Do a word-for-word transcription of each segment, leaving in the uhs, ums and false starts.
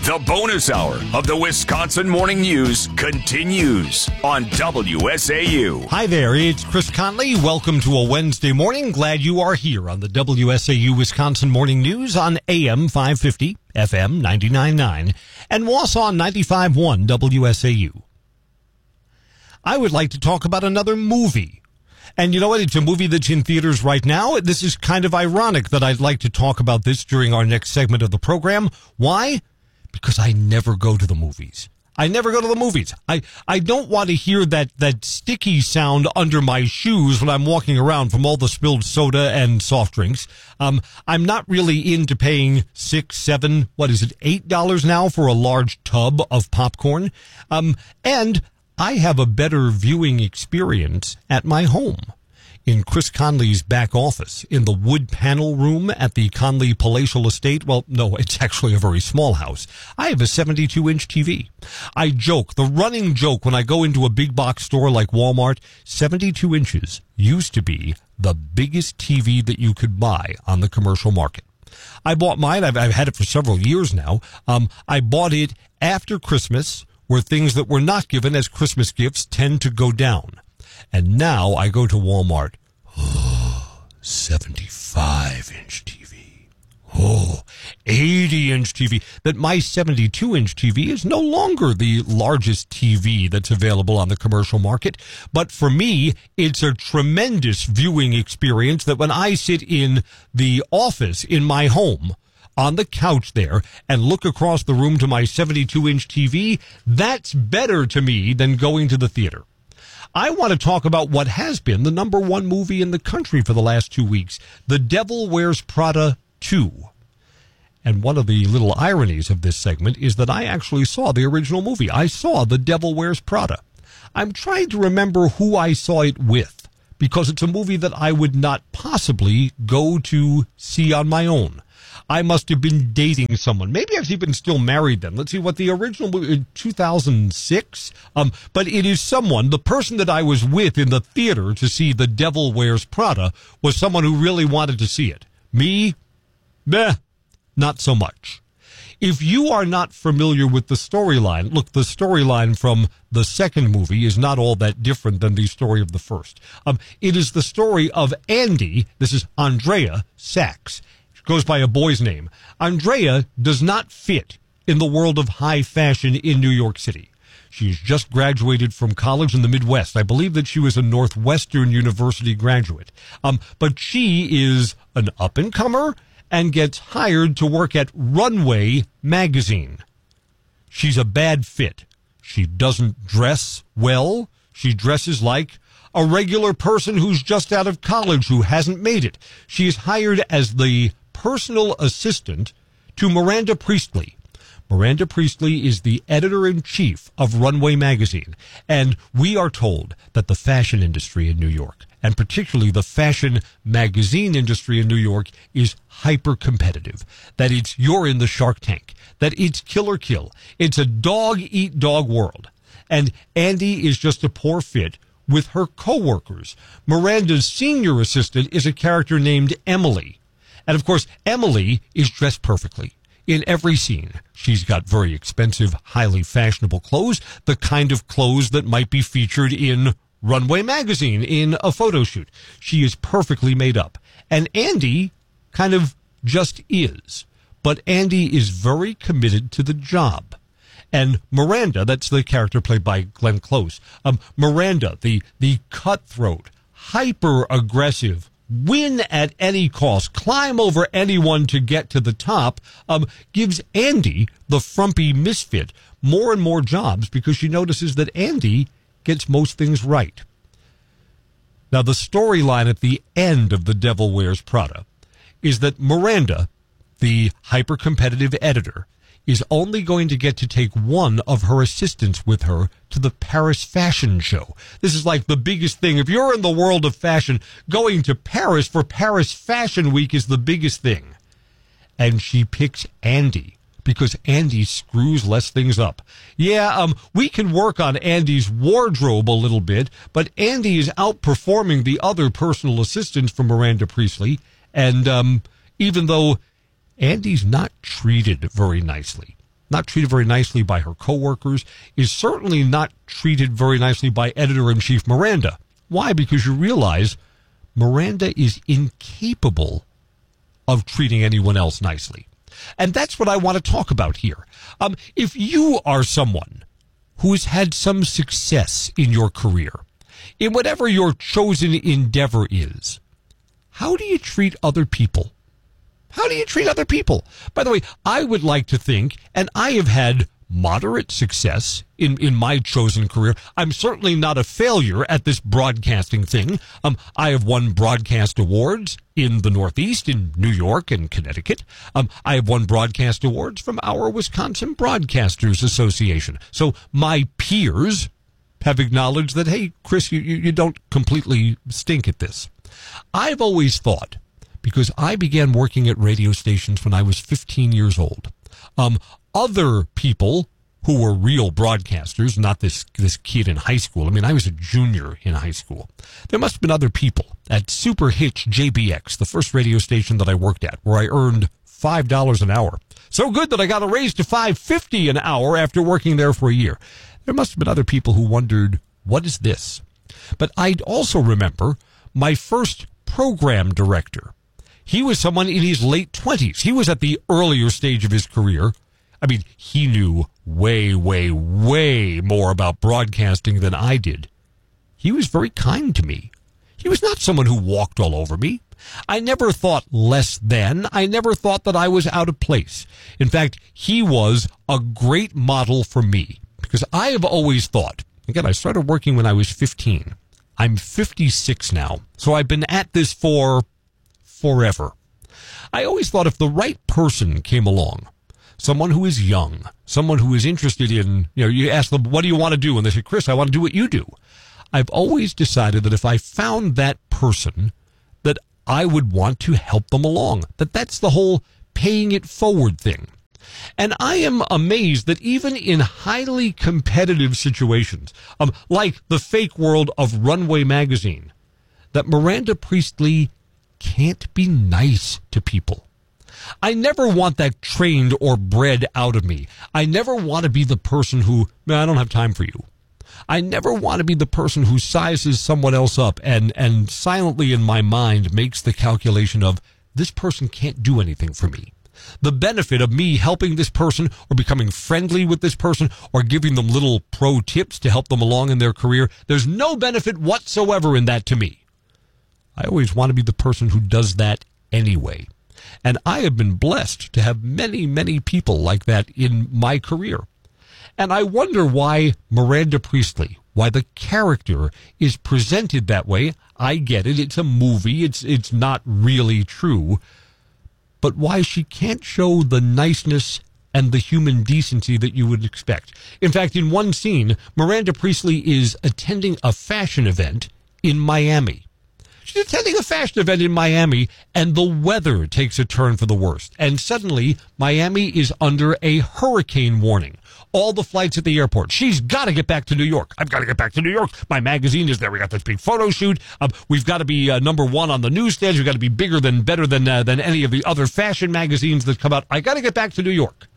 The bonus hour of the Wisconsin Morning News continues on W S A U. Hi there, it's Chris Conley. Welcome to a Wednesday morning. Glad you are here on the W S A U Wisconsin Morning News on A M five fifty, F M ninety-nine point nine, and Wausau ninety-five point one W S A U. I would like to talk about another movie. And you know what? It's a movie that's in theaters right now. This is kind of ironic that I'd like to talk about this during our next segment of the program. Why? Because I never go to the movies. I never go to the movies. I, I don't want to hear that, that sticky sound under my shoes when I'm walking around from all the spilled soda and soft drinks. Um, I'm not really into paying six, seven, what is it, eight dollars now for a large tub of popcorn. Um, and I have a better viewing experience at my home. In Chris Conley's back office, in the wood panel room at the Conley Palatial Estate. Well, no, it's actually a very small house. I have a seventy-two inch T V. I joke, the running joke when I go into a big box store like Walmart, seventy-two inches used to be the biggest T V that you could buy on the commercial market. I bought mine. I've, I've had it for several years now. Um, I bought it after Christmas, where things that were not given as Christmas gifts tend to go down. And now I go to Walmart. Oh, seventy-five inch T V. Oh, eighty inch T V. That my seventy-two inch T V is no longer the largest T V that's available on the commercial market. But for me, it's a tremendous viewing experience that when I sit in the office in my home, on the couch there, and look across the room to my seventy-two inch T V, that's better to me than going to the theater. I want to talk about what has been the number one movie in the country for the last two weeks, The Devil Wears Prada two. And one of the little ironies of this segment is that I actually saw the original movie. I saw The Devil Wears Prada. I'm trying to remember who I saw it with, because it's a movie that I would not possibly go to see on my own. I must have been dating someone. Maybe I've even still married then. Let's see what the original movie, two thousand six. Um, but it is someone, the person that I was with in the theater to see The Devil Wears Prada was someone who really wanted to see it. Me? Meh, not so much. If you are not familiar with the storyline, look, the storyline from the second movie is not all that different than the story of the first. Um, it is the story of Andy, this is Andrea Sachs, goes by a boy's name. Andrea does not fit in the world of high fashion in New York City. She's just graduated from college in the Midwest. I believe that she was a Northwestern University graduate. Um, but she is an up-and-comer and gets hired to work at Runway magazine. She's a bad fit. She doesn't dress well. She dresses like a regular person who's just out of college who hasn't made it. She is hired as the personal assistant to Miranda Priestley. Miranda Priestley is the editor-in-chief of Runway magazine, and we are told that the fashion industry in New York, and particularly the fashion magazine industry in New York, is hyper-competitive, that it's you're in the Shark Tank, that it's kill or kill. It's a dog-eat-dog world, and Andy is just a poor fit with her co-workers. Miranda's senior assistant is a character named Emily. And, of course, Emily is dressed perfectly. In every scene, she's got very expensive, highly fashionable clothes, the kind of clothes that might be featured in Runway magazine in a photo shoot. She is perfectly made up. And Andy kind of just is. But Andy is very committed to the job. And Miranda, that's the character played by Glenn Close, um, Miranda, the, the cutthroat, hyper-aggressive, win at any cost, climb over anyone to get to the top, um, gives Andy, the frumpy misfit, more and more jobs because she notices that Andy gets most things right. Now, the storyline at the end of The Devil Wears Prada is that Miranda, the hyper-competitive editor, is only going to get to take one of her assistants with her to the Paris Fashion Show. This is like the biggest thing. If you're in the world of fashion, going to Paris for Paris Fashion Week is the biggest thing. And she picks Andy because Andy screws less things up. Yeah, um, we can work on Andy's wardrobe a little bit, but Andy is outperforming the other personal assistants from Miranda Priestley. And um, even though Andy's not treated very nicely. not treated very nicely by her coworkers, is certainly not treated very nicely by editor-in-chief Miranda. Why? Because you realize Miranda is incapable of treating anyone else nicely. And that's what I want to talk about here. Um, if you are someone who has had some success in your career, in whatever your chosen endeavor is, how do you treat other people? How do you treat other people? By the way, I would like to think, and I have had moderate success in, in my chosen career. I'm certainly not a failure at this broadcasting thing. Um, I have won broadcast awards in the Northeast, in New York and Connecticut. Um, I have won broadcast awards from our Wisconsin Broadcasters Association. So my peers have acknowledged that, hey, Chris, you, you, you don't completely stink at this. I've always thought, because I began working at radio stations when I was fifteen years old, um, other people who were real broadcasters, not this this kid in high school. I mean, I was a junior in high school. There must have been other people at Super Hitch J B X, the first radio station that I worked at, where I earned five dollars an hour. So good that I got a raise to five dollars and fifty cents an hour after working there for a year. There must have been other people who wondered, what is this? But I'd also remember my first program director. He was someone in his late twenties. He was at the earlier stage of his career. I mean, he knew way, way, way more about broadcasting than I did. He was very kind to me. He was not someone who walked all over me. I never thought less than. I never thought that I was out of place. In fact, he was a great model for me, because I have always thought, again, I started working when I was fifteen. I'm fifty-six now, so I've been at this for forever. I always thought if the right person came along, someone who is young, someone who is interested in, you know, you ask them, what do you want to do? And they say, Chris, I want to do what you do. I've always decided that if I found that person, that I would want to help them along. That that's the whole paying it forward thing. And I am amazed that even in highly competitive situations, um, like the fake world of Runway Magazine, that Miranda Priestley can't be nice to people. I never want that trained or bred out of me. I never want to be the person who, man, I don't have time for you. I never want to be the person who sizes someone else up and, and silently in my mind makes the calculation of, this person can't do anything for me. The benefit of me helping this person or becoming friendly with this person or giving them little pro tips to help them along in their career, there's no benefit whatsoever in that to me. I always want to be the person who does that anyway. And I have been blessed to have many, many people like that in my career. And I wonder why Miranda Priestley, why the character is presented that way. I get it. It's a movie. It's, it's not really true. But why she can't show the niceness and the human decency that you would expect. In fact, in one scene, Miranda Priestley is attending a fashion event in Miami. She's attending a fashion event in Miami, and the weather takes a turn for the worst. And suddenly, Miami is under a hurricane warning. All the flights at the airport. She's got to get back to New York. I've got to get back to New York. My magazine is there. We got this big photo shoot. Um, we've got to be uh, number one on the newsstands. We've got to be bigger than, better than, uh, than any of the other fashion magazines that come out. I got to get back to New York.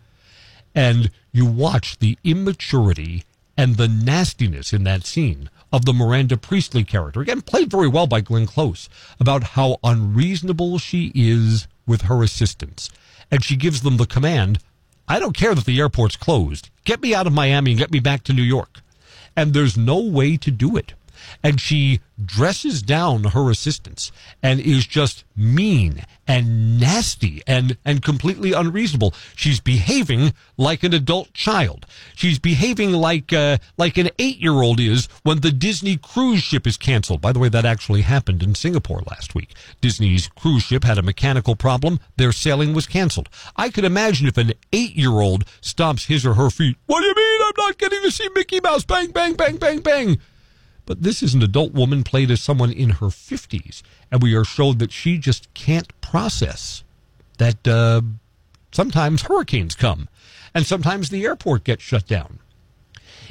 And you watch the immaturity and the nastiness in that scene of the Miranda Priestley character, again, played very well by Glenn Close, about how unreasonable she is with her assistants. And she gives them the command, I don't care that the airport's closed. Get me out of Miami and get me back to New York. And there's no way to do it. And she dresses down her assistants and is just mean and nasty and, and completely unreasonable. She's behaving like an adult child. She's behaving like uh, like an eight-year-old is when the Disney cruise ship is canceled. By the way, that actually happened in Singapore last week. Disney's cruise ship had a mechanical problem. Their sailing was canceled. I could imagine if an eight-year-old stomps his or her feet. What do you mean I'm not getting to see Mickey Mouse? Bang, bang, bang, bang, bang. But this is an adult woman played as someone in her fifties, and we are showed that she just can't process that uh, sometimes hurricanes come, and sometimes the airport gets shut down.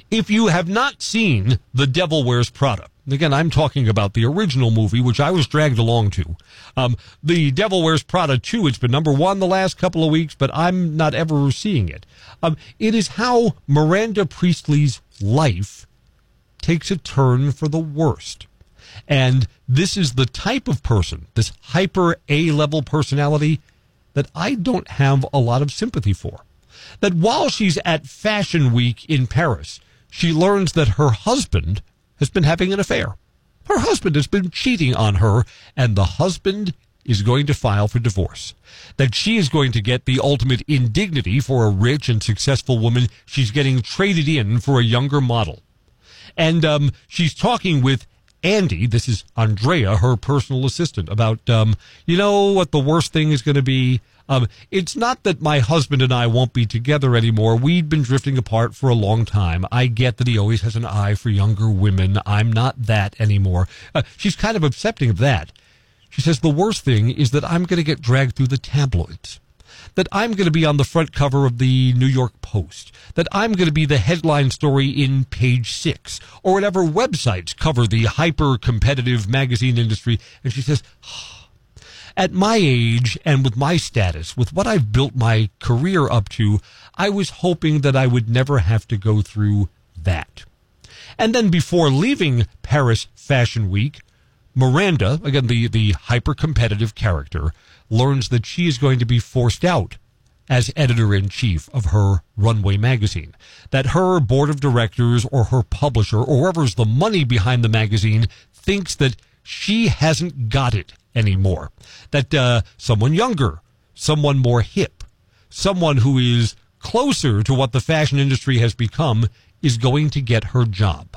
If you have not seen The Devil Wears Prada, again, I'm talking about the original movie, which I was dragged along to. Um, The Devil Wears Prada two, it's been number one the last couple of weeks, but I'm not ever seeing it. Um, it is how Miranda Priestley's life takes a turn for the worst. And this is the type of person, this hyper A-level personality, that I don't have a lot of sympathy for. That while she's at Fashion Week in Paris, she learns that her husband has been having an affair. Her husband has been cheating on her, and the husband is going to file for divorce. That she is going to get the ultimate indignity for a rich and successful woman. She's getting traded in for a younger model. And um, she's talking with Andy, this is Andrea, her personal assistant, about, um, you know what the worst thing is going to be? Um, it's not that my husband and I won't be together anymore. We'd been drifting apart for a long time. I get that he always has an eye for younger women. I'm not that anymore. Uh, she's kind of accepting of that. She says the worst thing is that I'm going to get dragged through the tabloids. That I'm going to be on the front cover of the New York Post. That I'm going to be the headline story in Page Six. Or whatever websites cover the hyper-competitive magazine industry. And she says, at my age and with my status, with what I've built my career up to, I was hoping that I would never have to go through that. And then before leaving Paris Fashion Week, Miranda, again, the, the hyper-competitive character, learns that she is going to be forced out as editor-in-chief of her runway magazine. That her board of directors or her publisher or whoever's the money behind the magazine thinks that she hasn't got it anymore. That uh, someone younger, someone more hip, someone who is closer to what the fashion industry has become is going to get her job.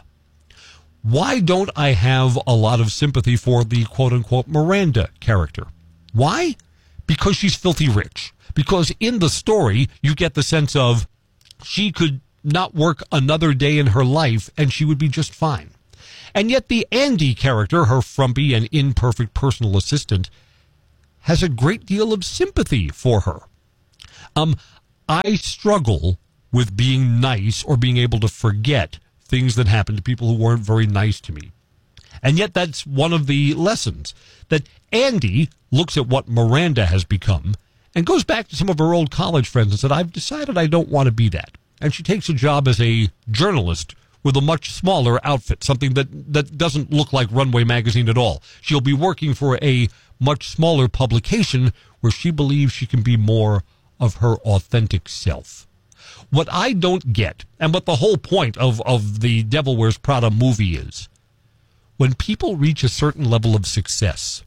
Why don't I have a lot of sympathy for the quote-unquote Miranda character? Why? Because she's filthy rich. Because in the story, you get the sense of she could not work another day in her life and she would be just fine. And yet the Andy character, her frumpy and imperfect personal assistant, has a great deal of sympathy for her. Um, I struggle with being nice or being able to forget things that happened to people who weren't very nice to me. And yet that's one of the lessons, that Andy looks at what Miranda has become and goes back to some of her old college friends and said, I've decided I don't want to be that. And she takes a job as a journalist with a much smaller outfit, something that, that doesn't look like Runway Magazine at all. She'll be working for a much smaller publication where she believes she can be more of her authentic self. What I don't get, and what the whole point of, of the Devil Wears Prada movie is, when people reach a certain level of success,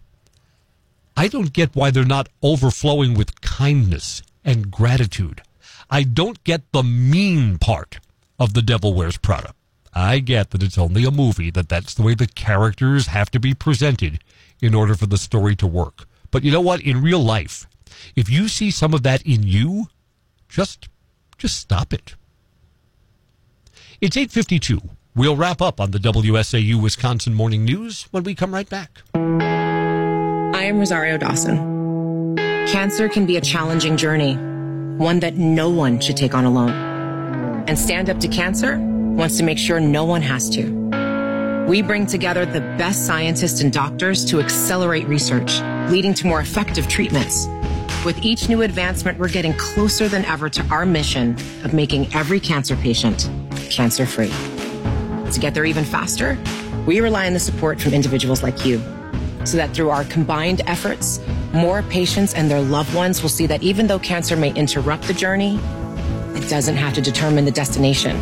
I don't get why they're not overflowing with kindness and gratitude. I don't get the mean part of The Devil Wears Prada. I get that it's only a movie, that that's the way the characters have to be presented in order for the story to work. But you know what? In real life, if you see some of that in you, just, just stop it. It's eight fifty-two. We'll wrap up on the W S A U Wisconsin Morning News when we come right back. I am Rosario Dawson. Cancer can be a challenging journey, one that no one should take on alone. And Stand Up to Cancer wants to make sure no one has to. We bring together the best scientists and doctors to accelerate research, leading to more effective treatments. With each new advancement, we're getting closer than ever to our mission of making every cancer patient cancer-free. To get there even faster, we rely on the support from individuals like you, so that through our combined efforts, more patients and their loved ones will see that even though cancer may interrupt the journey, it doesn't have to determine the destination.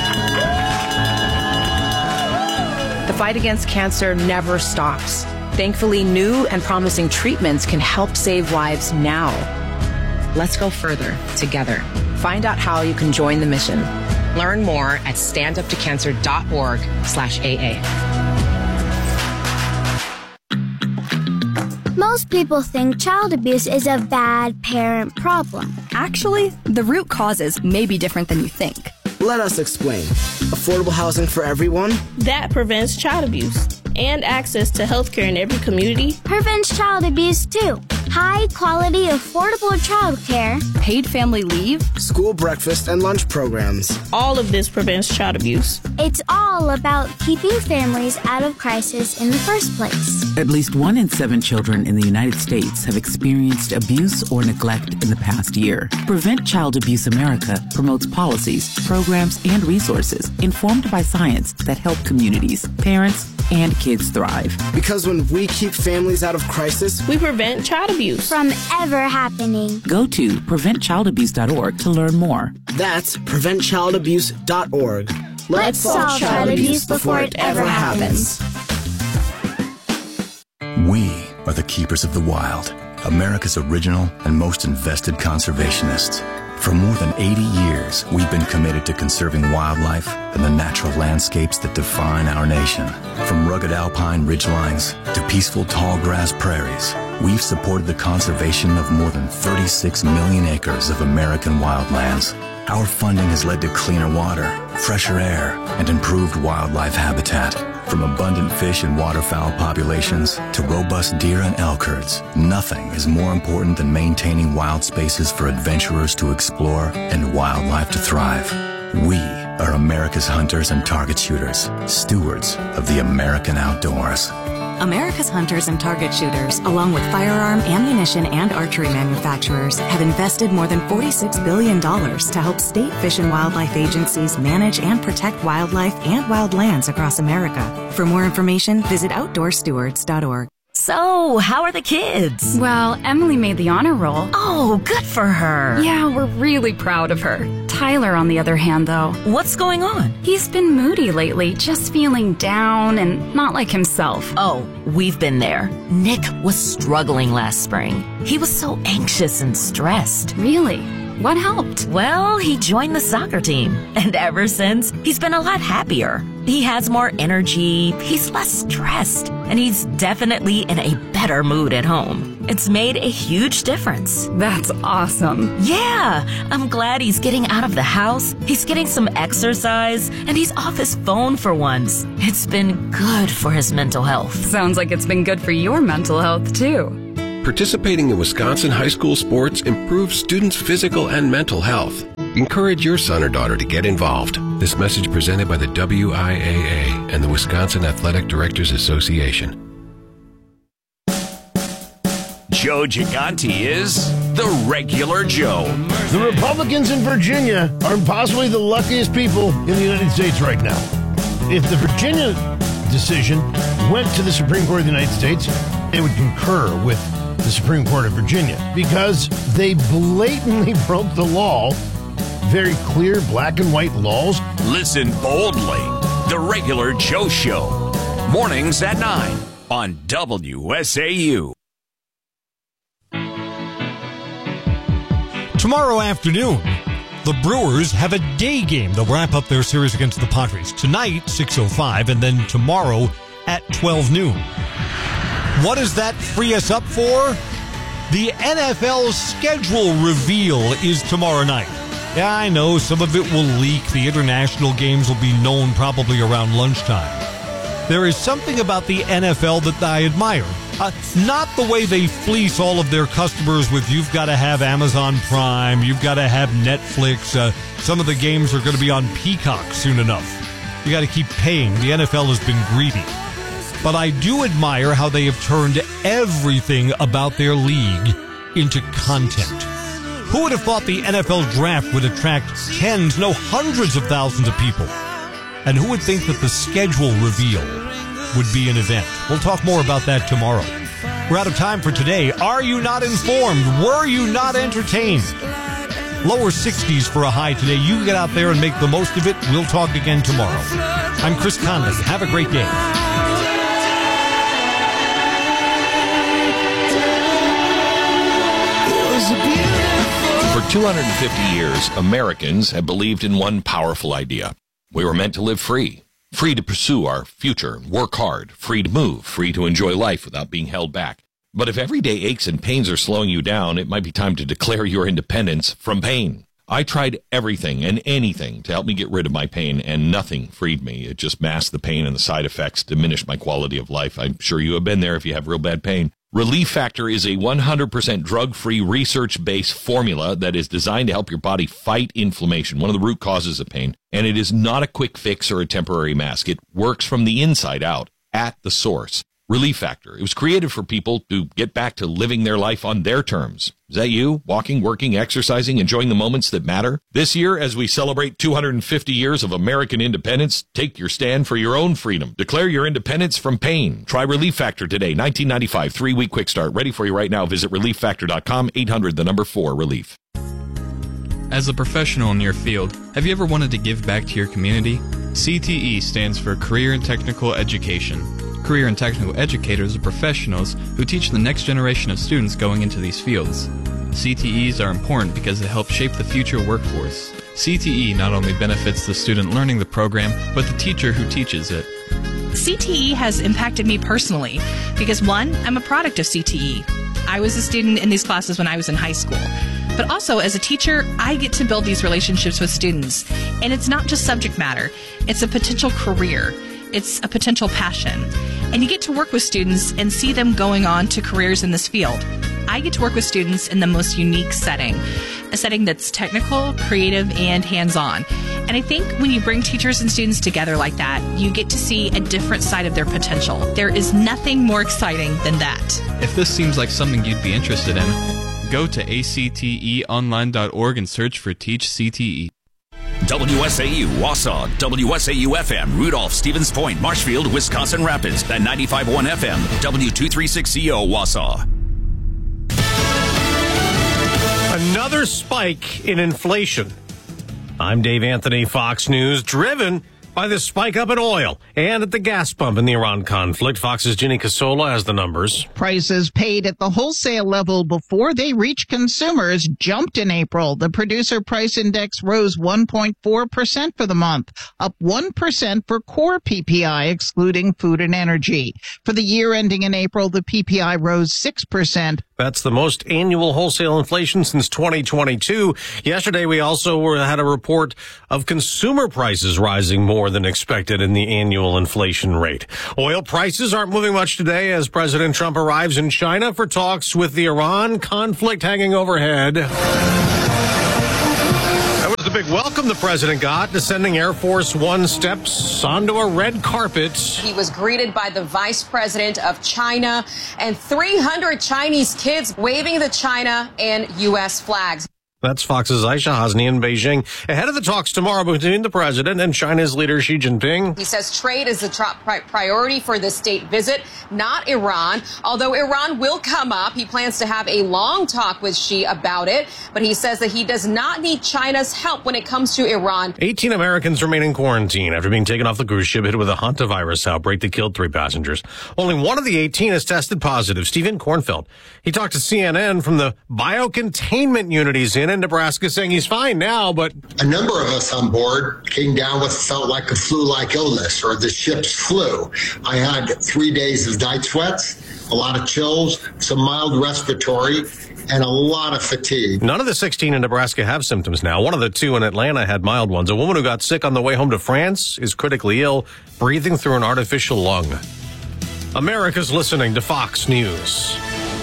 The fight against cancer never stops. Thankfully, new and promising treatments can help save lives now. Let's go further together. Find out how you can join the mission. Learn more at standuptocancer.org slash AA. Most people think child abuse is a bad parent problem. Actually, the root causes may be different than you think. Let us explain. Affordable housing for everyone? That prevents child abuse. And access to health care in every community prevents child abuse too. high-quality, affordable childcare, paid family leave, school breakfast and lunch programs. All of this prevents child abuse. It's all about keeping families out of crisis in the first place. At least one in seven children in the United States have experienced abuse or neglect in the past year. Prevent Child Abuse America promotes policies, programs, and resources informed by science that help communities, parents, and kids thrive. Because when we keep families out of crisis, we prevent child abuse from ever happening. Go to prevent child abuse dot org to learn more. That's prevent child abuse dot org. Let's, Let's solve child abuse before it ever happens. We are the keepers of the wild, America's original and most invested conservationists. For more than eighty years, we've been committed to conserving wildlife and the natural landscapes that define our nation. From rugged alpine ridgelines to peaceful tall grass prairies, we've supported the conservation of more than thirty-six million acres of American wildlands. Our funding has led to cleaner water, fresher air, and improved wildlife habitat. From abundant fish and waterfowl populations to robust deer and elk herds, nothing is more important than maintaining wild spaces for adventurers to explore and wildlife to thrive. We are America's hunters and target shooters, stewards of the American outdoors. America's hunters and target shooters, along with firearm, ammunition, and archery manufacturers, have invested more than forty-six billion dollars to help state fish and wildlife agencies manage and protect wildlife and wildlands across America. For more information, visit outdoor stewards dot org. So, how are the kids? Well, Emily made the honor roll. Oh, good for her. Yeah, we're really proud of her. Tyler, on the other hand, though. What's going on? He's been moody lately, just feeling down and not like himself. Oh, we've been there. Nick was struggling last spring. He was so anxious and stressed. Really? What helped? Well, he joined the soccer team, and ever since, he's been a lot happier. He has more energy, he's less stressed, and he's definitely in a better mood at home. It's made a huge difference. That's awesome. Yeah, I'm glad he's getting out of the house, he's getting some exercise, and he's off his phone for once. It's been good for his mental health. Sounds like it's been good for your mental health, too. Participating in Wisconsin high school sports improves students' physical and mental health. Encourage your son or daughter to get involved. This message presented by the W I A A and the Wisconsin Athletic Directors Association. Joe Gigante is the regular Joe. The Republicans in Virginia are possibly the luckiest people in the United States right now. If the Virginia decision went to the Supreme Court of the United States, it would concur with the Supreme Court of Virginia because they blatantly broke the law. Very clear black and white laws. Listen boldly. The regular Joe Show. Mornings at nine on W S A U. Tomorrow afternoon, the Brewers have a day game. They'll wrap up their series against the Padres tonight, six oh five, and then tomorrow at twelve noon. What does that free us up for? The N F L schedule reveal is tomorrow night. Yeah, I know some of it will leak. The international games will be known probably around lunchtime. There is something about the N F L that I admire. Uh, not the way they fleece all of their customers with you've got to have Amazon Prime, you've got to have Netflix. Uh, some of the games are going to be on Peacock soon enough. You got to keep paying. The N F L has been greedy. But I do admire how they have turned everything about their league into content. Who would have thought the N F L draft would attract tens, no hundreds of thousands of people? And who would think that the schedule reveal would be an event? We'll talk more about that tomorrow. We're out of time for today. Are you not informed? Were you not entertained? Lower sixties for a high today. You get out there and make the most of it. We'll talk again tomorrow. I'm Chris Conley. Have a great day. For two hundred fifty years, Americans have believed in one powerful idea. We were meant to live free. Free to pursue our future, work hard, free to move, free to enjoy life without being held back. But if everyday aches and pains are slowing you down, it might be time to declare your independence from pain. I tried everything and anything to help me get rid of my pain, and nothing freed me. It just masked the pain and the side effects, diminished my quality of life. I'm sure you have been there if you have real bad pain. Relief Factor is a one hundred percent drug-free, research-based formula that is designed to help your body fight inflammation, one of the root causes of pain. And it is not a quick fix or a temporary mask. It works from the inside out, at the source. Relief Factor. It was created for people to get back to living their life on their terms. Is that you? Walking, working, exercising, enjoying the moments that matter? This year, as we celebrate two hundred fifty years of American independence, take your stand for your own freedom. Declare your independence from pain. Try Relief Factor today. nineteen ninety-five, three-week quick start. Ready for you right now. Visit relief factor dot com, eight hundred, the number four, relief. As a professional in your field, have you ever wanted to give back to your community? C T E stands for Career and Technical Education. Career and technical educators are professionals who teach the next generation of students going into these fields. C T Es are important because they help shape the future workforce. C T E not only benefits the student learning the program, but the teacher who teaches it. C T E has impacted me personally because, one, I'm a product of C T E. I was a student in these classes when I was in high school. But also, as a teacher, I get to build these relationships with students. And it's not just subject matter. It's a potential career. It's a potential passion. And you get to work with students and see them going on to careers in this field. I get to work with students in the most unique setting, a setting that's technical, creative, and hands-on. And I think when you bring teachers and students together like that, you get to see a different side of their potential. There is nothing more exciting than that. If this seems like something you'd be interested in, go to A C T E online dot org and search for Teach C T E. W S A U, Wausau, W S A U F M, Rudolph, Stevens Point, Marshfield, Wisconsin Rapids, at ninety-five point one F M, W two thirty-six C O, Wausau. Another spike in inflation. I'm Dave Anthony, Fox News, driven by the spike up in oil and at the gas pump in the Iran conflict. Fox's Ginny Casola has the numbers. Prices paid at the wholesale level before they reach consumers jumped in April. The producer price index rose one point four percent for the month, up one percent for core P P I, excluding food and energy. For the year ending in April, the P P I rose six percent. That's the most annual wholesale inflation since twenty twenty-two. Yesterday, we also were, had a report of consumer prices rising more than expected in the annual inflation rate. Oil prices aren't moving much today as President Trump arrives in China for talks with the Iran conflict hanging overhead. That was the big welcome the president got, descending Air Force One steps onto a red carpet. He was greeted by the vice president of China and three hundred Chinese kids waving the China and U S flags. That's Fox's Aisha Hasni in Beijing, ahead of the talks tomorrow between the president and China's leader Xi Jinping. He says trade is the top priority for this state visit, not Iran. Although Iran will come up, he plans to have a long talk with Xi about it. But he says that he does not need China's help when it comes to Iran. eighteen Americans remain in quarantine after being taken off the cruise ship hit with a hantavirus outbreak that killed three passengers. Only one of the eighteen has tested positive. Stephen Kornfeld. He talked to C N N from the biocontainment unit he's in in Nebraska, saying he's fine now, but a number of us on board came down with felt like a flu-like illness or the ship's flu. I had three days of night sweats, a lot of chills, some mild respiratory, and a lot of fatigue. None of the sixteen in Nebraska have symptoms now. One of the two in Atlanta had mild ones. A woman who got sick on the way home to France is critically ill, breathing through an artificial lung. America's listening to Fox News.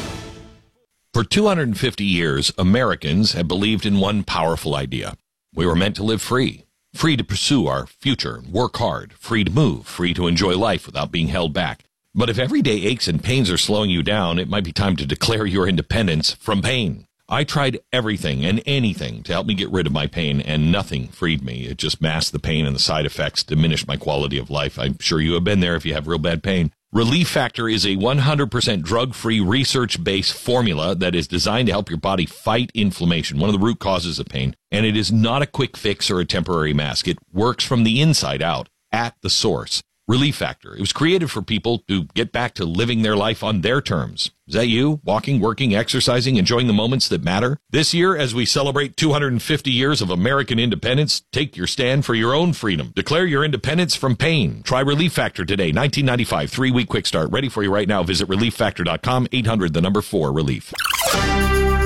For two hundred fifty years, Americans have believed in one powerful idea. We were meant to live free, free to pursue our future, work hard, free to move, free to enjoy life without being held back. But if everyday aches and pains are slowing you down, it might be time to declare your independence from pain. I tried everything and anything to help me get rid of my pain, and nothing freed me. It just masked the pain, and the side effects diminished my quality of life. I'm sure you have been there if you have real bad pain. Relief Factor is a one hundred percent drug-free, research-based formula that is designed to help your body fight inflammation, one of the root causes of pain. And it is not a quick fix or a temporary mask. It works from the inside out, at the source. Relief Factor. It was created for people to get back to living their life on their terms. Is that you? Walking, working, exercising, enjoying the moments that matter? This year, as we celebrate two hundred fifty years of American independence, take your stand for your own freedom. Declare your independence from pain. Try Relief Factor today. nineteen ninety-five, three-week quick start. Ready for you right now. Visit relief factor dot com, eight hundred, the number four, relief.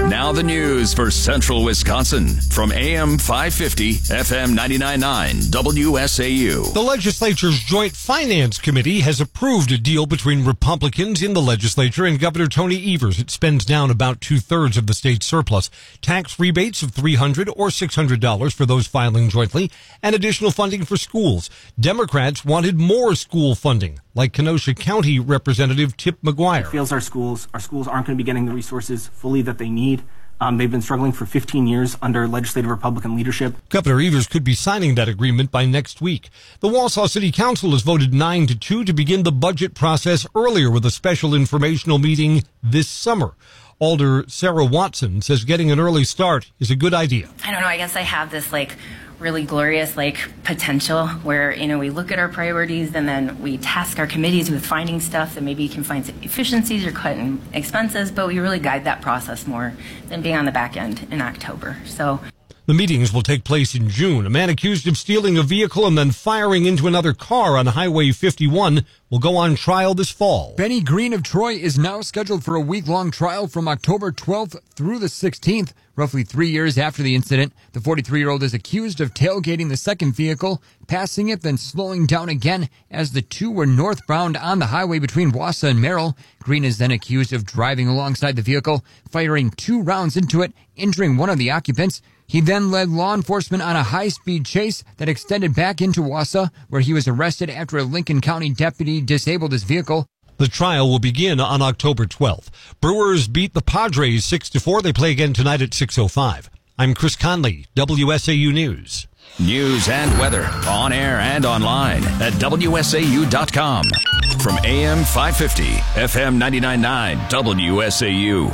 Now the news for Central Wisconsin from A M five fifty, F M ninety-nine point nine, W S A U. The legislature's Joint Finance Committee has approved a deal between Republicans in the legislature and Governor Tony Evers. It spends down about two-thirds of the state's surplus. Tax rebates of three hundred dollars or six hundred dollars for those filing jointly, and additional funding for schools. Democrats wanted more school funding, like Kenosha County Representative Tip McGuire. It fails our schools. Our schools aren't going to be getting the resources fully that they need. Um, they've been struggling for fifteen years under legislative Republican leadership. Governor Evers could be signing that agreement by next week. The Wausau City Council has voted nine to two to begin the budget process earlier with a special informational meeting this summer. Alder Sarah Watson says getting an early start is a good idea. I don't know, I guess I have this like really glorious like potential where, you know, we look at our priorities and then we task our committees with finding stuff that maybe you can find efficiencies or cutting expenses, but we really guide that process more than being on the back end in October. So the meetings will take place in June. A man accused of stealing a vehicle and then firing into another car on Highway fifty-one will go on trial this fall. Benny Green of Troy is now scheduled for a week-long trial from October twelfth through the sixteenth. Roughly three years after the incident, the forty-three-year-old is accused of tailgating the second vehicle, passing it, then slowing down again as the two were northbound on the highway between Wausau and Merrill. Green is then accused of driving alongside the vehicle, firing two rounds into it, injuring one of the occupants. He then led law enforcement on a high-speed chase that extended back into Wausau, where he was arrested after a Lincoln County deputy disabled his vehicle. The trial will begin on October twelfth. Brewers beat the Padres six to four. They play again tonight at six oh five. I'm Chris Conley, W S A U News. News and weather on air and online at W S A U dot com. From A M five fifty, F M ninety-nine point nine, W S A U.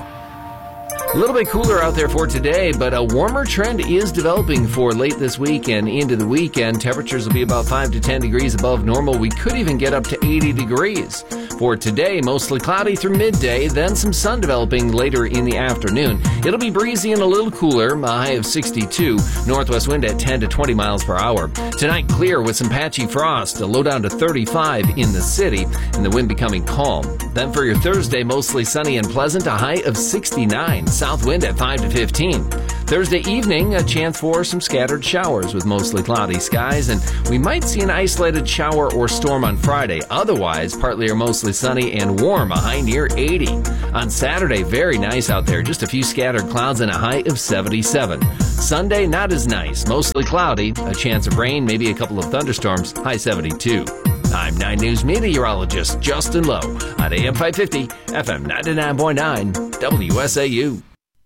A little bit cooler out there for today, but a warmer trend is developing for late this week and into the weekend. Temperatures will be about five to ten degrees above normal. We could even get up to eighty degrees. For today, mostly cloudy through midday, then some sun developing later in the afternoon. It'll be breezy and a little cooler, a high of sixty-two. Northwest wind at ten to twenty miles per hour. Tonight, clear with some patchy frost, a low down to thirty-five in the city, and the wind becoming calm. Then for your Thursday, mostly sunny and pleasant, a high of sixty-nine. South wind at five to fifteen. Thursday evening, a chance for some scattered showers with mostly cloudy skies, and we might see an isolated shower or storm on Friday. Otherwise, partly or mostly sunny and warm, a high near eighty. On Saturday, very nice out there, just a few scattered clouds and a high of seventy-seven. Sunday, not as nice, mostly cloudy, a chance of rain, maybe a couple of thunderstorms, high seventy-two. I'm nine News meteorologist Justin Lowe on A M five fifty, F M ninety-nine point nine, W S A U.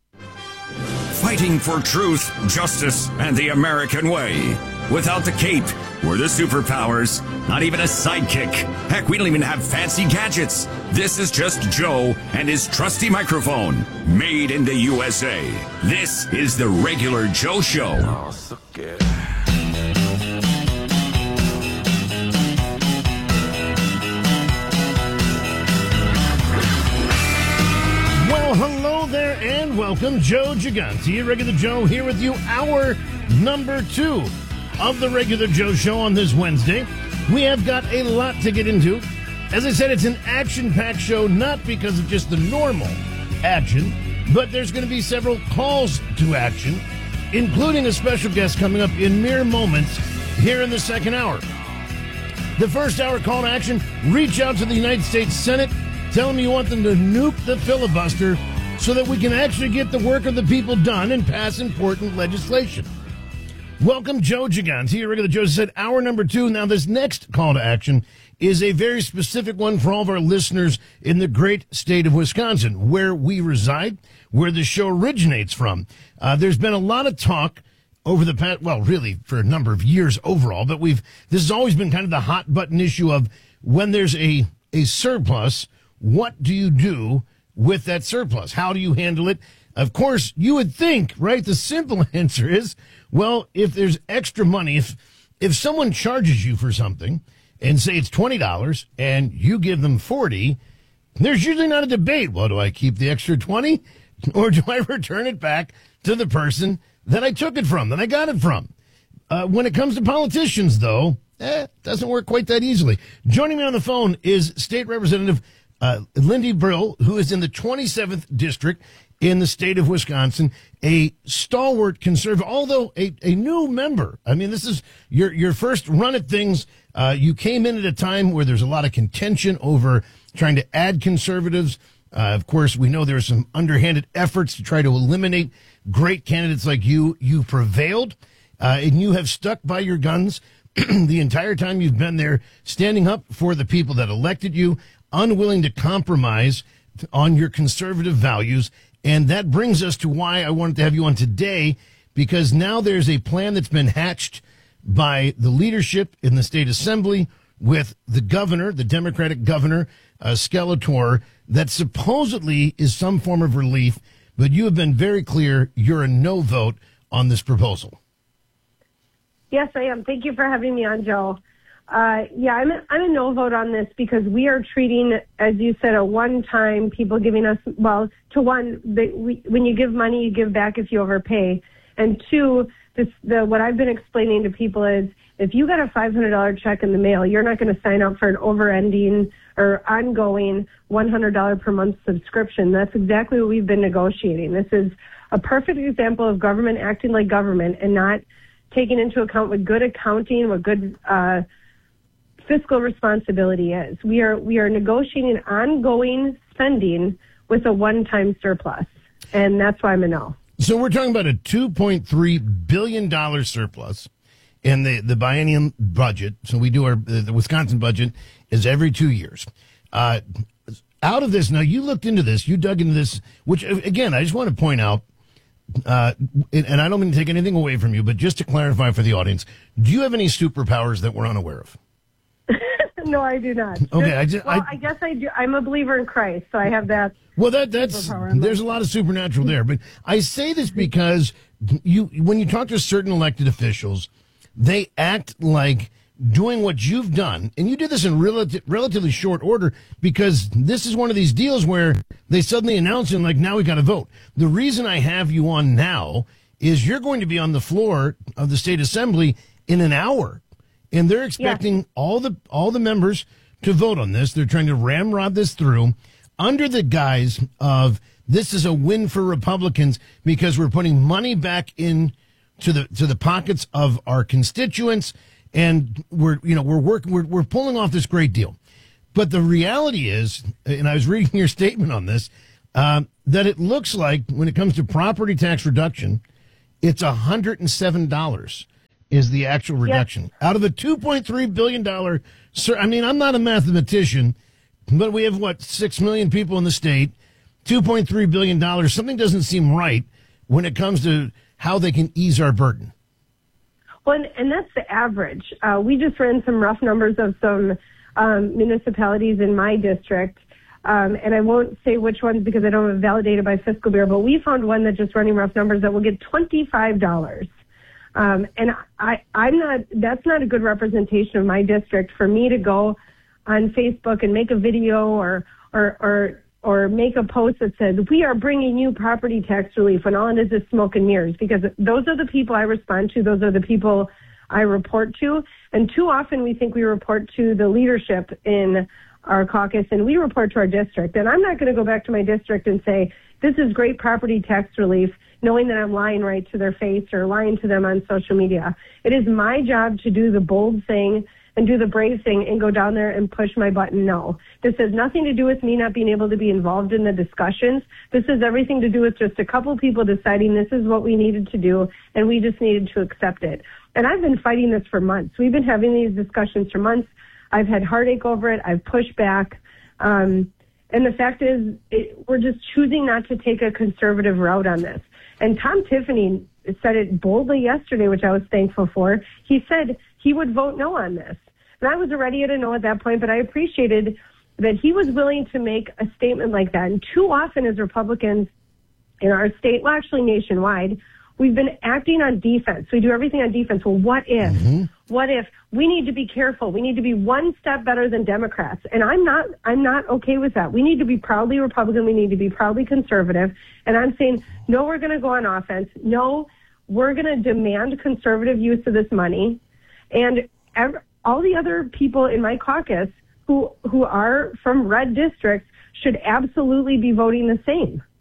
Fighting for truth, justice, and the American way. Without the cape, we're the superpowers. Not even a sidekick. Heck, we don't even have fancy gadgets. This is just Joe and his trusty microphone. Made in the U S A. This is the Regular Joe Show. Oh, so good. Well, hello there and welcome. Joe Gigante, Regular Joe, here with you. Hour number two of the Regular Joe Show on this Wednesday. We have got a lot to get into. As I said, it's an action-packed show, not because of just the normal action, but there's going to be several calls to action, including a special guest coming up in mere moments here in the second hour. The first hour call to action, reach out to the United States Senate. Tell them you want them to nuke the filibuster so that we can actually get the work of the people done and pass important legislation. Welcome, Joe Gigante. Regular Joe said hour number two. Now, this next call to action is a very specific one for all of our listeners in the great state of Wisconsin, where we reside, where the show originates from. Uh, there's been a lot of talk over the past, well, really for a number of years overall, but we've, this has always been kind of the hot button issue of when there's a, a surplus, what do you do with that surplus? How do you handle it? Of course, you would think, right? The simple answer is, well, if there's extra money, if if someone charges you for something and say it's twenty dollars and you give them forty, there's usually not a debate. Well, do I keep the extra twenty or do I return it back to the person that I took it from, that I got it from? Uh, when it comes to politicians, though, eh, it doesn't work quite that easily. Joining me on the phone is State Representative Uh, Lindy Brill, who is in the twenty-seventh District in the state of Wisconsin, a stalwart conservative, although a, a new member. I mean, this is your your first run at things. Uh, you came in at a time where there's a lot of contention over trying to add conservatives. Uh, of course, we know there are some underhanded efforts to try to eliminate great candidates like you. You prevailed, uh, and you have stuck by your guns the entire time you've been there, standing up for the people that elected you, unwilling to compromise on your conservative values. And that brings us to why I wanted to have you on today, because now there's a plan that's been hatched by the leadership in the state assembly with the governor, the Democratic governor, uh, Skeletor, that supposedly is some form of relief. But you have been very clear you're a no vote on this proposal. Yes, I am. Thank you for having me on, Joe. Uh, yeah, I'm a, I'm a no vote on this because we are treating, as you said, a one-time people giving us, well, to one, the, we, when you give money, you give back if you overpay. And two, this, the, what I've been explaining to people is if you got a five hundred dollars check in the mail, you're not going to sign up for an over-ending or ongoing one hundred dollars per month subscription. That's exactly what we've been negotiating. This is a perfect example of government acting like government and not taking into account what good accounting, what good uh, fiscal responsibility is. We are we are negotiating ongoing spending with a one-time surplus, and that's why I'm a no. So we're talking about a two point three billion dollars surplus in the, the biennium budget. So we do our, the Wisconsin budget is every two years. Uh, out of this, now you looked into this, you dug into this, which again, I just want to point out, uh, and I don't mean to take anything away from you, but just to clarify for the audience, do you have any superpowers that we're unaware of? No, I do not. Okay, I, just, well, I, I guess I do. I'm a believer in Christ, so I have that. Well, that that's there's a lot of supernatural there, but I say this because you when you talk to certain elected officials, they act like doing what you've done, and you did this in relative, relatively short order because this is one of these deals where they suddenly announce it like, now we got to vote. The reason I have you on now is you're going to be on the floor of the state assembly in an hour. And they're expecting yeah. all the all the members to vote on this. They're trying to ramrod this through under the guise of this is a win for Republicans because we're putting money back in to the to the pockets of our constituents, and we're you know we're working we're we're pulling off this great deal. But the reality is, and I was reading your statement on this, um, that it looks like when it comes to property tax reduction, it's a hundred and seven dollars. Is the actual reduction yep. out of a two point three billion dollars. Sir, I mean, I'm not a mathematician, but we have, what, six million people in the state, two point three billion dollars. Something doesn't seem right when it comes to how they can ease our burden. Well, and, and that's the average. Uh, we just ran some rough numbers of some um, municipalities in my district, um, and I won't say which ones because I don't have it validated by Fiscal Bureau, but we found one that just running rough numbers that will get twenty-five dollars. Um, and I, I'm not, that's not a good representation of my district for me to go on Facebook and make a video or, or, or, or make a post that says, we are bringing you property tax relief when all it is is smoke and mirrors, because those are the people I respond to. Those are the people I report to. And too often we think we report to the leadership in our caucus and we report to our district. And I'm not going to go back to my district and say, this is great property tax relief, knowing that I'm lying right to their face or lying to them on social media. It is my job to do the bold thing and do the brave thing and go down there and push my button no. This has nothing to do with me not being able to be involved in the discussions. This has everything to do with just a couple people deciding this is what we needed to do and we just needed to accept it. And I've been fighting this for months. We've been having these discussions for months. I've had heartache over it. I've pushed back. Um, and the fact is, it, we're just choosing not to take a conservative route on this. And Tom Tiffany said it boldly yesterday, which I was thankful for. He said he would vote no on this. And I was already at a no at that point, but I appreciated that he was willing to make a statement like that. And too often as Republicans in our state, well, actually nationwide, we've been acting on defense. We do everything on defense. Well, what if? Mm-hmm. What if? We need to be careful. We need to be one step better than Democrats. And I'm not, I'm not okay with that. We need to be proudly Republican. We need to be proudly conservative. And I'm saying, no, we're going to go on offense. No, we're going to demand conservative use of this money. And every, all the other people in my caucus who, who are from red districts should absolutely be voting the same.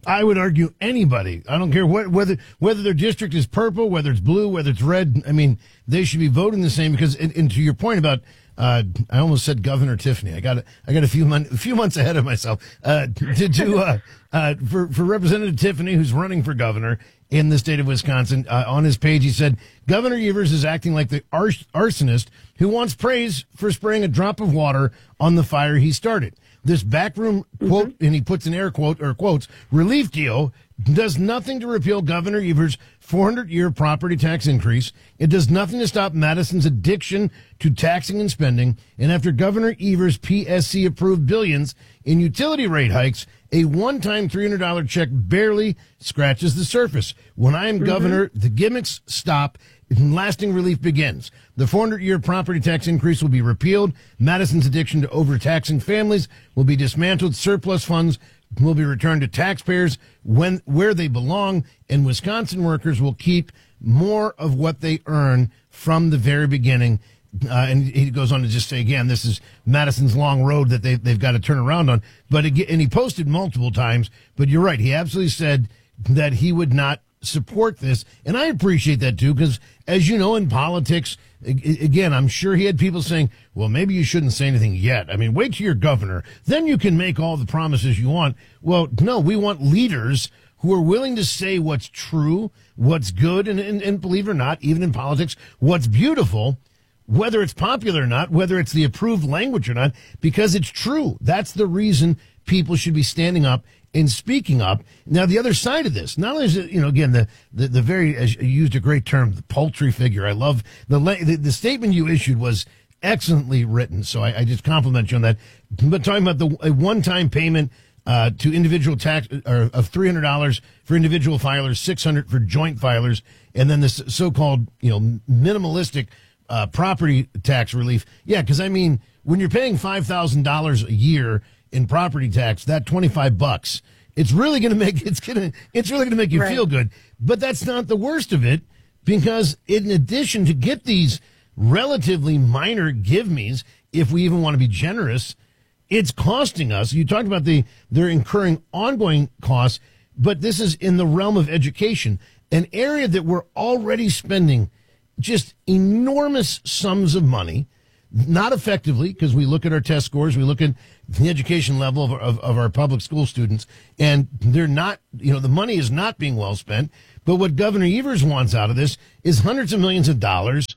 I would argue anybody. I don't care what, whether whether their district is purple, whether it's blue, whether it's red. I mean, they should be voting the same because. And, and to your point about, uh, I almost said Governor Tiffany. I got I got a few months a few months ahead of myself. Uh, to do uh, uh, for for Representative Tiffany, who's running for governor in the state of Wisconsin. Uh, on his page, he said Governor Evers is acting like the ars- arsonist who wants praise for spraying a drop of water on the fire he started. This backroom quote, mm-hmm. and he puts an air quote or quotes, relief deal does nothing to repeal Governor Evers' four hundred year property tax increase. It does nothing to stop Madison's addiction to taxing and spending. And after Governor Evers' P S C approved billions in utility rate hikes, a one-time three hundred dollars check barely scratches the surface. When I am mm-hmm. governor, the gimmicks stop and lasting relief begins. The four hundred year property tax increase will be repealed. Madison's addiction to overtaxing families will be dismantled. Surplus funds will be returned to taxpayers when where they belong, and Wisconsin workers will keep more of what they earn from the very beginning. Uh, and he goes on to just say, again, this is Madison's long road that they, they've got to turn around on. But again, and he posted multiple times, but you're right. He absolutely said that he would not support this. And I appreciate that too, because as you know, in politics, again, I'm sure he had people saying, well, maybe you shouldn't say anything yet. I mean, wait till you're governor. Then you can make all the promises you want. Well, no, we want leaders who are willing to say what's true, what's good, and, and, and believe it or not, even in politics, what's beautiful, whether it's popular or not, whether it's the approved language or not, because it's true. That's the reason people should be standing up and speaking up. Now, the other side of this, not only is it, you know, again, the, the, the very, as you used a great term, the poultry figure. I love the, the, the statement you issued was excellently written. So I, I just compliment you on that. But talking about the a one-time payment, uh, to individual tax or of three hundred dollars for individual filers, six hundred dollars for joint filers, and then this so-called, you know, minimalistic, uh, property tax relief. Yeah. Cause I mean, when you're paying five thousand dollars a year in property tax, that twenty-five bucks, it's really going to make, it's going to, it's really going to make you right. feel good. But that's not the worst of it, because in addition to get these relatively minor give-me's, if we even want to be generous, it's costing us. You talked about the, they're incurring ongoing costs, but this is in the realm of education, an area that we're already spending just enormous sums of money. Not effectively, because we look at our test scores, we look at the education level of, of, of our public school students, and they're not, you know, the money is not being well spent. But what Governor Evers wants out of this is hundreds of millions of dollars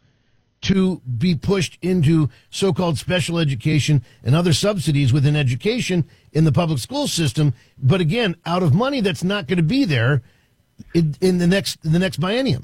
to be pushed into so-called special education and other subsidies within education in the public school system. But again, out of money that's not going to be there in, in the next the next biennium.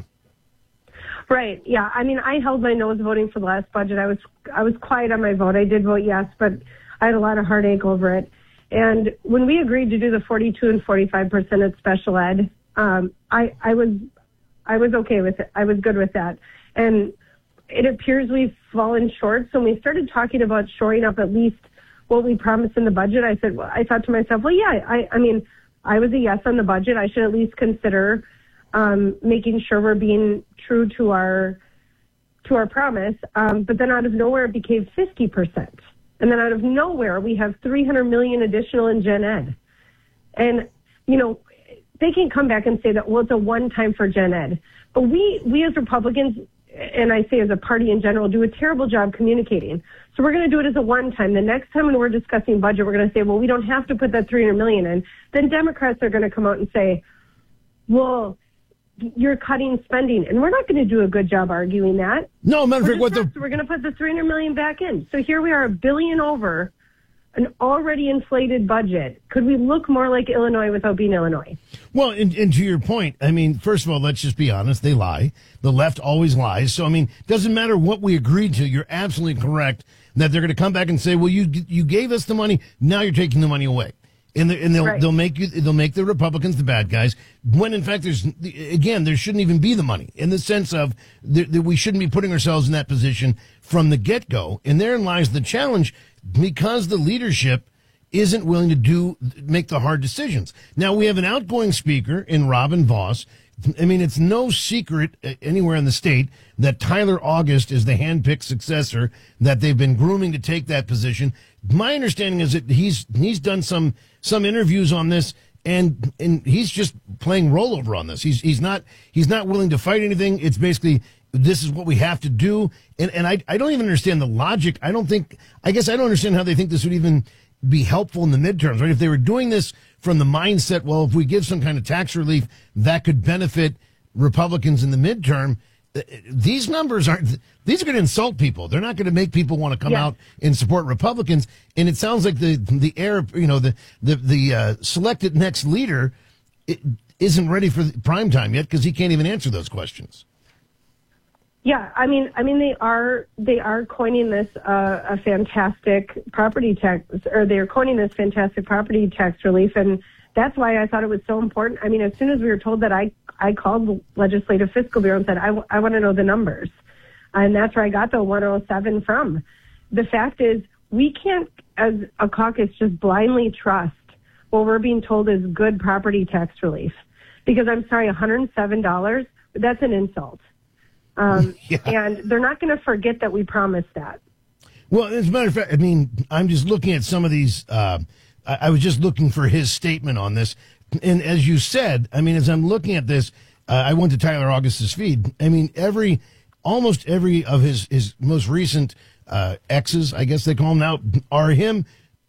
Right. Yeah. I mean, I held my nose voting for the last budget. I was I was quiet on my vote. I did vote yes, but I had a lot of heartache over it. And when we agreed to do the forty-two and forty-five percent at special ed, um, I I was I was okay with it. I was good with that. And it appears we've fallen short. So when we started talking about shoring up at least what we promised in the budget, I said, well, I thought to myself, well, yeah, I I mean, I was a yes on the budget. I should at least consider um, making sure we're being true to our to our promise. Um, but then out of nowhere, it became fifty percent. And then out of nowhere, we have three hundred million additional in gen ed. And, you know, they can come back and say that, well, it's a one-time for gen ed. But we, we as Republicans, and I say as a party in general, do a terrible job communicating. So we're going to do it as a one-time. The next time when we're discussing budget, we're going to say, well, we don't have to put that three hundred million in. Then Democrats are going to come out and say, well, you're cutting spending, and we're not going to do a good job arguing that. No, matter of fact, what the we're going to put the three hundred million back in. So here we are, a billion over an already inflated budget. Could we look more like Illinois without being Illinois? Well, and, and to your point, I mean, first of all, let's just be honest. They lie. The left always lies. So, I mean, doesn't matter what we agreed to. You're absolutely correct that they're going to come back and say, well, you you gave us the money. Now you're taking the money away. And, the, and they'll right. they'll make you they'll make the Republicans the bad guys, when in fact there's again there shouldn't even be the money, in the sense of that we shouldn't be putting ourselves in that position from the get go. And therein lies the challenge, because the leadership isn't willing to do make the hard decisions. Now we have an outgoing speaker in Robin Vos. I mean, it's no secret anywhere in the state that Tyler August is the handpicked successor, that they've been grooming to take that position. My understanding is that he's he's done some some interviews on this, And and he's just playing rollover on this. He's he's not he's not willing to fight anything. It's basically, this is what we have to do. And and I I don't even understand the logic. I don't think I guess I don't understand how they think this would even be helpful in the midterms, right? If they were doing this from the mindset, well, if we give some kind of tax relief, that could benefit Republicans in the midterm. These numbers aren't, these are going to insult people. They're not going to make people want to come yeah. out and support Republicans. And it sounds like the, the air, you know, the, the, the, uh, selected next leader isn't ready for prime time yet because he can't even answer those questions. Yeah. I mean, I mean, they are, they are coining this, uh, a fantastic property tax, or they're coining this fantastic property tax relief. And that's why I thought it was so important. I mean, as soon as we were told that, I, I called the Legislative Fiscal Bureau and said, I, w- I want to know the numbers. And that's where I got the one oh seven from. The fact is, we can't, as a caucus, just blindly trust what we're being told is good property tax relief. Because I'm sorry, one hundred seven dollars, that's an insult. Um, yeah. And they're not going to forget that we promised that. Well, as a matter of fact, I mean, I'm just looking at some of these, uh, I, I was just looking for his statement on this. And as you said, I mean, as I'm looking at this, uh, I went to Tyler August's feed. I mean, every, almost every of his, his most recent uh, X's, I guess they call them now, are him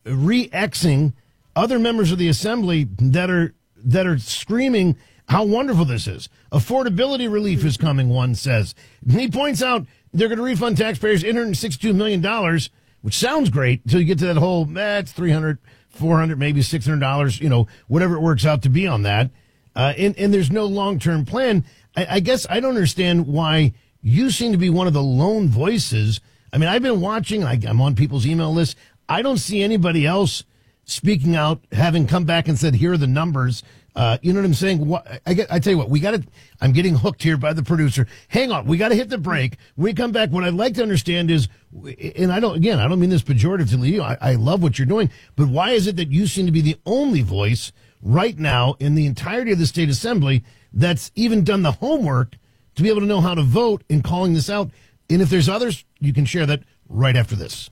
re-Xing other members of the assembly that are, that are screaming how wonderful this is. Affordability relief is coming, one says. And he points out they're going to refund taxpayers eight hundred sixty-two million dollars, which sounds great until you get to that whole, eh, it's three hundred, four hundred, maybe six hundred dollars, you know, whatever it works out to be on that. Uh, and, and there's no long-term plan. I, I guess I don't understand why you seem to be one of the lone voices. I mean, I've been watching, I, I'm on people's email list. I don't see anybody else speaking out, having come back and said, here are the numbers. Uh, you know what I'm saying? What, I get, I tell you what, we got to, I'm getting hooked here by the producer. Hang on. We got to hit the break. When we come back, what I'd like to understand is, and I don't, again, I don't mean this pejoratively. You, I, I love what you're doing, but why is it that you seem to be the only voice right now in the entirety of the state assembly that's even done the homework to be able to know how to vote in calling this out? And if there's others, you can share that right after this.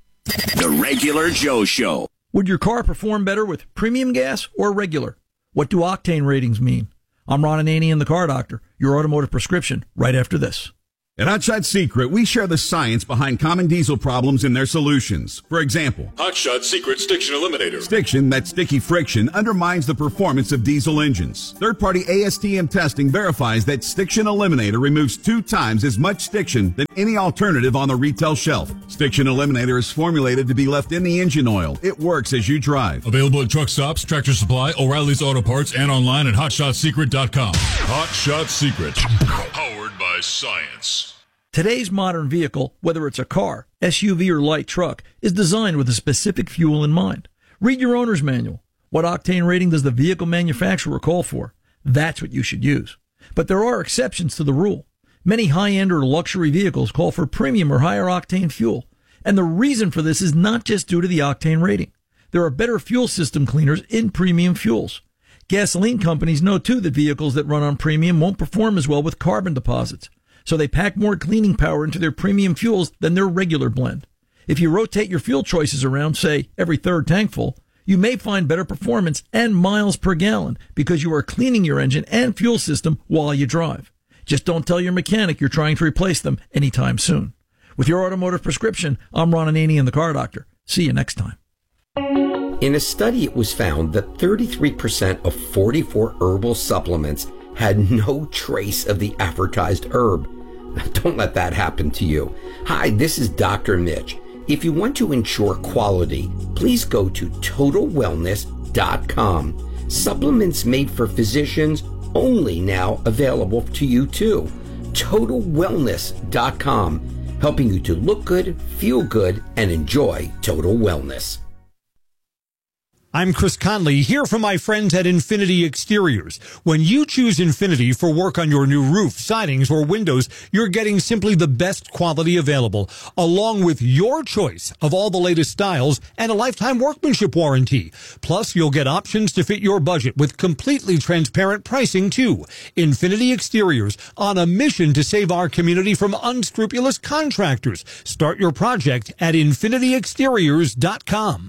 The Regular Joe Show. Would your car perform better with premium gas or regular? What do octane ratings mean? I'm Ron Ananian, the Car Doctor, your automotive prescription, right after this. At Hot Shot Secret, we share the science behind common diesel problems and their solutions. For example, Hot Shot Secret Stiction Eliminator. Stiction, that sticky friction, undermines the performance of diesel engines. Third-party A S T M testing verifies that Stiction Eliminator removes two times as much stiction than any alternative on the retail shelf. Stiction Eliminator is formulated to be left in the engine oil. It works as you drive. Available at truck stops, Tractor Supply, O'Reilly's Auto Parts, and online at hot shot secret dot com. Hot Shot Secret. Powered by science. Today's modern vehicle, whether it's a car, S U V, or light truck, is designed with a specific fuel in mind. Read your owner's manual. What octane rating does the vehicle manufacturer call for? That's what you should use. But there are exceptions to the rule. Many high-end or luxury vehicles call for premium or higher octane fuel. And the reason for this is not just due to the octane rating. There are better fuel system cleaners in premium fuels. Gasoline companies know, too, that vehicles that run on premium won't perform as well with carbon deposits. So they pack more cleaning power into their premium fuels than their regular blend. If you rotate your fuel choices around, say, every third tank full, you may find better performance and miles per gallon because you are cleaning your engine and fuel system while you drive. Just don't tell your mechanic you're trying to replace them anytime soon. With your automotive prescription, I'm Ron Ananian, the Car Doctor. See you next time. In a study, it was found that thirty-three percent of forty-four herbal supplements had no trace of the advertised herb. Don't let that happen to you. Hi, this is Doctor Mitch. If you want to ensure quality, please go to total wellness dot com. Supplements made for physicians only now available to you too. total wellness dot com, helping you to look good, feel good, and enjoy total wellness. I'm Chris Conley, here from my friends at Infinity Exteriors. When you choose Infinity for work on your new roof, sidings, or windows, you're getting simply the best quality available, along with your choice of all the latest styles and a lifetime workmanship warranty. Plus, you'll get options to fit your budget with completely transparent pricing, too. Infinity Exteriors, on a mission to save our community from unscrupulous contractors. Start your project at infinity exteriors dot com.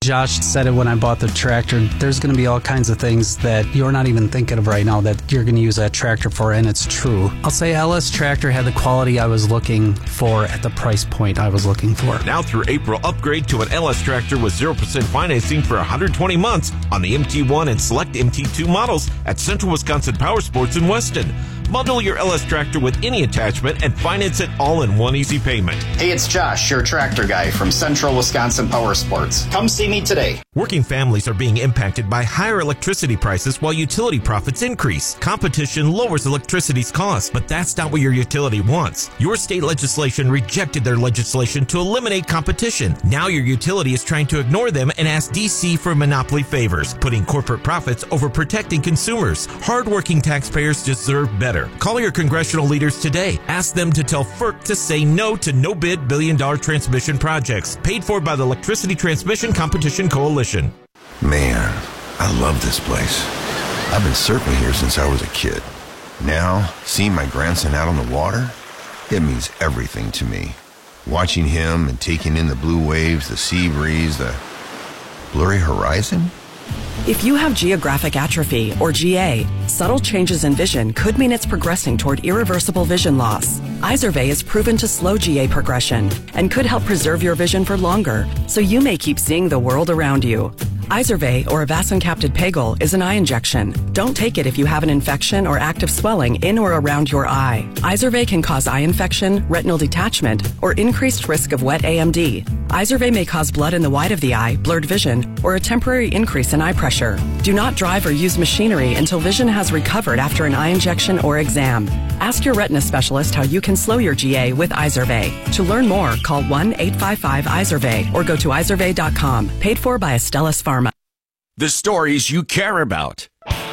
Josh said it when I bought the tractor. There's going to be all kinds of things that you're not even thinking of right now that you're going to use that tractor for, and it's true. I'll say L S Tractor had the quality I was looking for at the price point I was looking for. Now through April, upgrade to an L S Tractor with zero percent financing for one hundred twenty months on the M T one and select M T two models at Central Wisconsin Power Sports in Weston. Bundle your L S Tractor with any attachment and finance it all in one easy payment. Hey, it's Josh, your tractor guy from Central Wisconsin Power Sports. Come see me today. Working families are being impacted by higher electricity prices while utility profits increase. Competition lowers electricity's cost, but that's not what your utility wants. Your state legislation rejected their legislation to eliminate competition. Now your utility is trying to ignore them and ask D C for monopoly favors, putting corporate profits over protecting consumers. Hardworking taxpayers deserve better. Call your congressional leaders today. Ask them to tell FERC to say no to no-bid billion-dollar transmission projects paid for by the Electricity Transmission Competition Coalition. Man, I love this place. I've been surfing here since I was a kid. Now, seeing my grandson out on the water, it means everything to me. Watching him and taking in the blue waves, the sea breeze, the blurry horizon. If you have geographic atrophy, or G A, subtle changes in vision could mean it's progressing toward irreversible vision loss. Izervay is proven to slow G A progression and could help preserve your vision for longer, so you may keep seeing the world around you. Izervay, or avacincaptad pegol, is an eye injection. Don't take it if you have an infection or active swelling in or around your eye. Izervay can cause eye infection, retinal detachment, or increased risk of wet A M D. Izervay may cause blood in the white of the eye, blurred vision, or a temporary increase in eye pressure. Do not drive or use machinery until vision has recovered after an eye injection or exam. Ask your retina specialist how you can slow your G A with Izervay. To learn more, call one eight five five Izervay or go to izervay dot com. Paid for by Astellas Pharma. The stories you care about.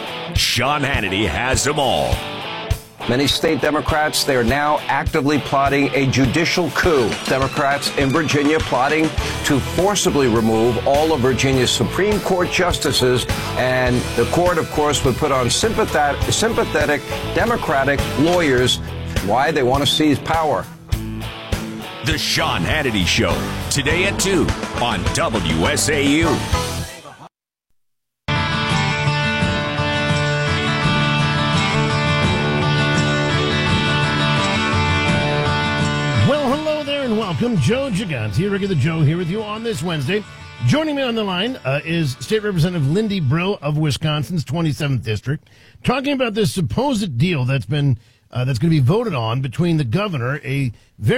Sean Hannity has them all. Many state Democrats, they are now actively plotting a judicial coup. Democrats in Virginia plotting to forcibly remove all of Virginia's Supreme Court justices, and the court, of course, would put on sympathetic, sympathetic Democratic lawyers. Why? They want to seize power. The Sean Hannity Show, today at two on W S A U. Welcome, Joe Gigante, Regular Joe, here with you on this Wednesday. Joining me on the line uh, is State Representative Lindy Brill of Wisconsin's twenty-seventh District, talking about this supposed deal that's been uh, that's going to be voted on between the governor, a very